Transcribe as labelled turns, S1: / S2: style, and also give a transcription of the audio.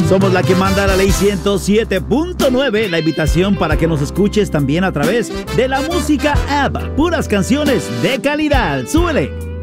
S1: Somos la que manda la ley 107.9. La invitación para que nos escuches también a través de la música app. Puras canciones de calidad. ¡Súbele!